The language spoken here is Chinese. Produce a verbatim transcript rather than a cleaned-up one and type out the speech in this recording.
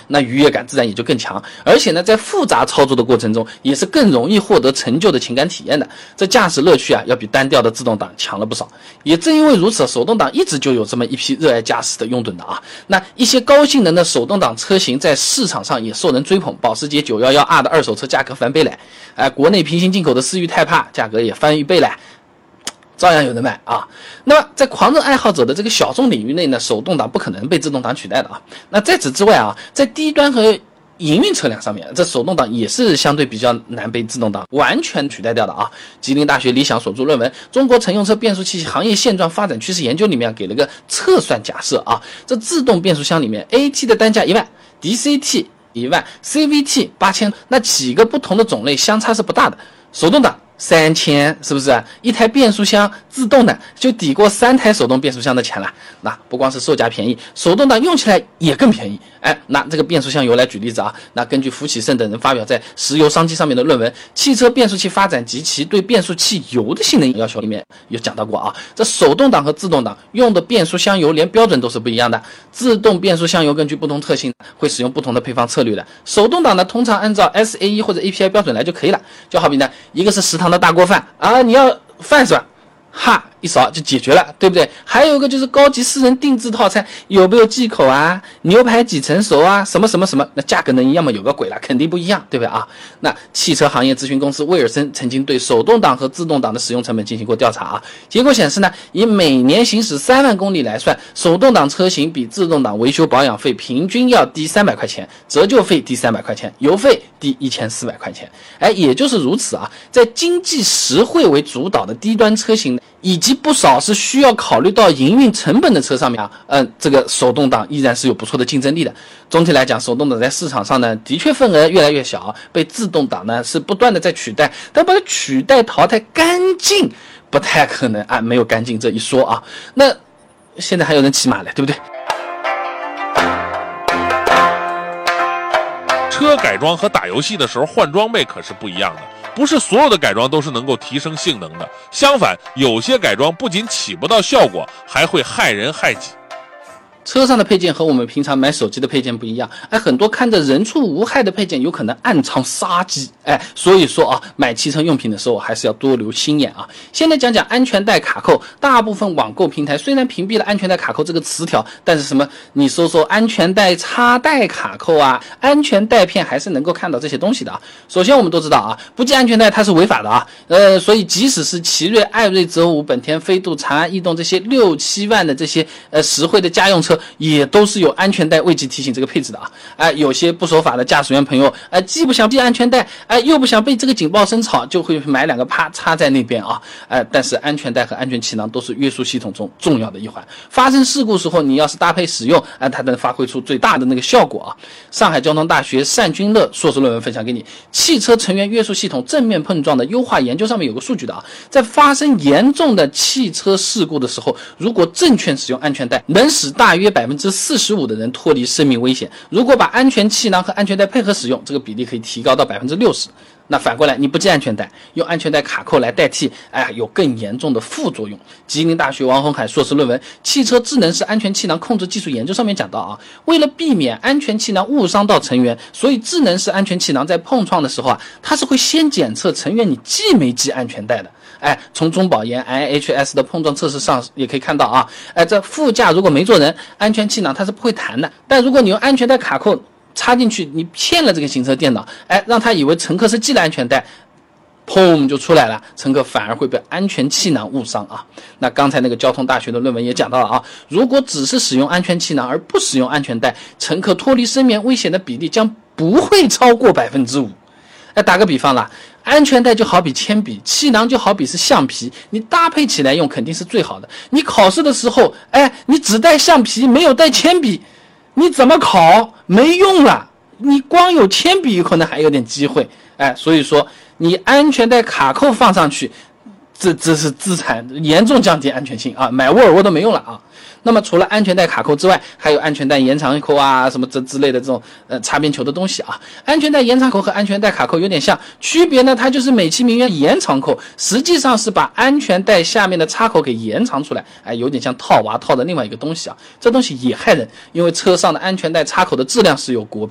那愉悦感自然也就更强。而且呢，在复杂操作的过程中，也是更容易获得成就的情感体验的。这驾驶乐趣啊，要比单调的自动挡强了不少。也正因为如此，手动挡一直就有这么一批热爱驾驶的拥趸的啊。那一些高性能的手动挡车型在市场上也受人追捧，保时捷九一一 R 的二手车价格翻倍来，哎，国内平行进口的思域泰帕价格也翻一倍来，照样有人买啊。那么在狂热爱好者的这个小众领域内呢，手动挡不可能被自动挡取代的啊。那在此之外啊，在低端和营运车辆上面，这手动挡也是相对比较难被自动挡完全取代掉的啊。吉林大学理想所著论文《中国乘用车变速器行业现状发展趋势研究》里面给了个测算假设啊，这自动变速箱里面 A T 的单价一万 ，D C T 一万 ，C V T 八千，那几个不同的种类相差是不大的。手动挡三千，是不是啊？一台变速箱自动的就抵过三台手动变速箱的钱了。那不光是售价便宜，手动挡用起来也更便宜。哎，拿这个变速箱油来举例子啊，那根据福启胜等人发表在《石油商机》上面的论文《汽车变速器发展及其对变速器油的性能要求》里面有讲到过啊，这手动挡和自动挡用的变速箱油连标准都是不一样的。自动变速箱油根据不同特性会使用不同的配方策略的。手动挡呢，通常按照 S A E 或者 A P I 标准来就可以了。就好比呢，一个是食堂的大锅饭啊，你要饭是吧？哈，一勺就解决了，对不对？还有一个就是高级私人定制套餐，有没有忌口啊？牛排几成熟啊？什么什么什么？那价格能一样吗？有个鬼了，肯定不一样，对不对啊？那汽车行业咨询公司威尔森曾经对手动挡和自动挡的使用成本进行过调查啊，结果显示呢，以每年行驶三万公里来算，手动挡车型比自动挡维修保养费平均要低三百块钱，折旧费低三百块钱，油费低一千四百块钱。哎，也就是如此啊，在经济实惠为主导的低端车型，以及不少是需要考虑到营运成本的车上面啊，嗯，这个手动挡依然是有不错的竞争力的。总体来讲，手动挡在市场上呢，的确份额越来越小，被自动挡呢是不断的在取代，但把它取代淘汰干净，不太可能啊，没有干净这一说啊。那现在还有人骑马了，对不对？ 车改装和打游戏的时候换装备可是不一样的。不是所有的改装都是能够提升性能的，相反，有些改装不仅起不到效果，还会害人害己。 车上的配件和我们平常买手机的配件不一样，哎，很多看着人畜无害的配件有可能暗藏杀机，哎，所以说啊，买汽车用品的时候还是要多留心眼啊。现在讲讲安全带卡扣，大部分网购平台虽然屏蔽了安全带卡扣这个词条，但是什么你搜搜安全带插带卡扣啊，安全带片还是能够看到这些东西的啊。首先我们都知道啊，不系安全带它是违法的啊，呃，所以即使是奇瑞、艾瑞泽五、本田飞度、长安逸动这些六七万的这些呃实惠的家用车，也都是有安全带未系提醒这个配置的啊！哎，有些不守法的驾驶员朋友，哎，既不想系安全带，哎，又不想被这个警报声吵，就会买两个啪插在那边啊！哎，但是安全带和安全气囊都是约束系统中重要的一环，发生事故时候，你要是搭配使用，哎，它能发挥出最大的那个效果啊！上海交通大学单君乐硕士论文分享给你，汽车成员约束系统正面碰撞的优化研究上面有个数据的啊，在发生严重的汽车事故的时候，如果正确使用安全带，能使大约百分之四十五的人脱离生命危险。如果把安全气囊和安全带配合使用，这个比例可以提高到百分之六十。那反过来，你不系安全带，用安全带卡扣来代替，哎，有更严重的副作用。吉林大学王洪海硕士论文《汽车智能式安全气囊控制技术研究》上面讲到啊，为了避免安全气囊误伤到成员，所以智能式安全气囊在碰撞的时候啊，它是会先检测成员你系没系安全带的。哎，从中保研 I H S 的碰撞测试上也可以看到啊，哎，这副驾如果没坐人，安全气囊它是不会弹的，但如果你用安全带卡扣插进去，你骗了这个行车电脑，哎，让他以为乘客是系了安全带，砰就出来了，乘客反而会被安全气囊误伤啊。那刚才那个交通大学的论文也讲到了啊，如果只是使用安全气囊而不使用安全带，乘客脱离生命危险的比例将不会超过百分之五。哎，打个比方啦，安全带就好比铅笔，气囊就好比是橡皮，你搭配起来用肯定是最好的。你考试的时候，哎，你只带橡皮没有带铅笔，你怎么考？没用了。你光有铅笔可能还有点机会，哎，所以说你安全带卡扣放上去，这这是资产严重降低安全性啊，买沃尔沃都没用了啊。那么除了安全带卡扣之外，还有安全带延长扣啊，什么这之类的这种呃擦边球的东西啊。安全带延长扣和安全带卡扣有点像，区别呢，它就是美其名曰延长扣，实际上是把安全带下面的插口给延长出来，哎，有点像套娃套的另外一个东西啊。这东西也害人，因为车上的安全带插口的质量是有国别。